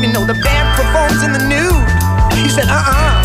You know the band performs in the nude. He said,